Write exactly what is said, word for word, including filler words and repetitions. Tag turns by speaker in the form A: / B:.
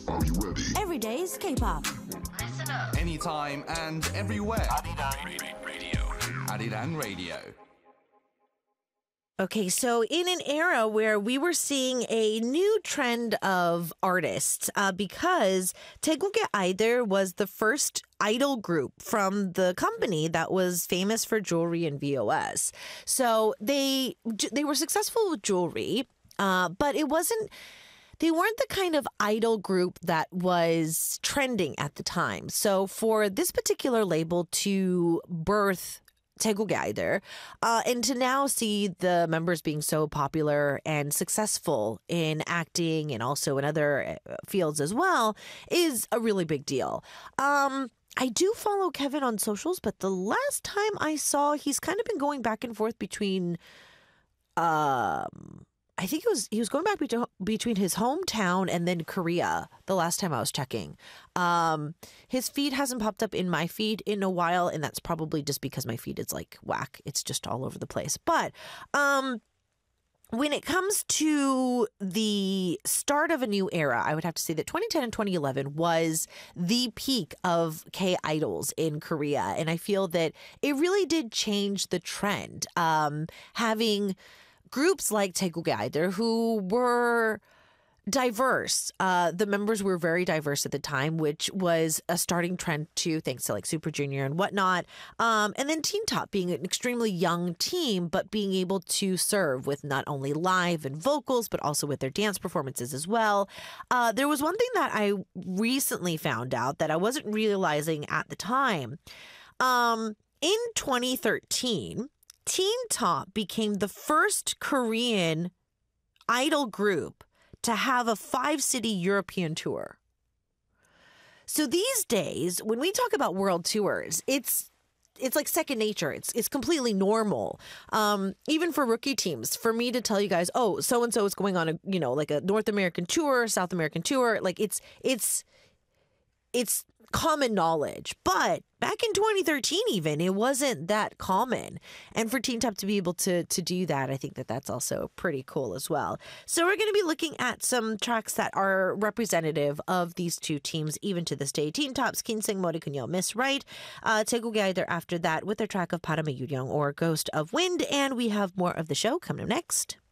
A: Are you ready?
B: Every day's K-pop.
C: Listen up.
D: Anytime and everywhere.
E: Arirang Radio.
D: Arirang Radio.
F: Okay, so in an era where we were seeing a new trend of artists, uh, because Taeguk의 Idol was the first idol group from the company that was famous for jewelry and V O S. So they they were successful with jewelry, uh, but it wasn't. They weren't the kind of idol group that was trending at the time. So for this particular label to birth Taeguk의 Idol, uh, and to now see the members being so popular and successful in acting and also in other fields as well is a really big deal. Um, I do follow Kevin on socials, but the last time I saw, he's kind of been going back and forth between, um, I think it was he was going back between between his hometown and then Korea. The last time I was checking, um, his feed hasn't popped up in my feed in a while, and that's probably just because my feed is like whack. It's just all over the place. But um, when it comes to the start of a new era, I would have to say that twenty ten and twenty eleven was the peak of K-idols in Korea, and I feel that it really did change the trend. Um, having groups like Taeguk의 Idol who were diverse. Uh, the members were very diverse at the time, which was a starting trend too, thanks to like Super Junior and whatnot. Um, and then Teen Top being an extremely young team, but being able to serve with not only live and vocals, but also with their dance performances as well. Uh, there was one thing that I recently found out that I wasn't realizing at the time. Um, in twenty thirteen, Teen Top became the first Korean idol group to have a five-city European tour. So these days, when we talk about world tours, it's it's like second nature. It's it's completely normal. Um, even for rookie teams, for me to tell you guys, oh, so and so is going on a you know like a North American tour, South American tour, like it's it's it's common knowledge. But back in twenty thirteen, even, it wasn't that common. And for Teen Top to be able to to do that, I think that that's also pretty cool as well. So we're going to be looking at some tracks that are representative of these two teams, even to this day. Teen Top's Kinseng Morikunyo, Miss Right. Uh, Taeguk의 Idol after that with their track of Parame Yuryong or Ghost of Wind. And we have more of the show coming up next.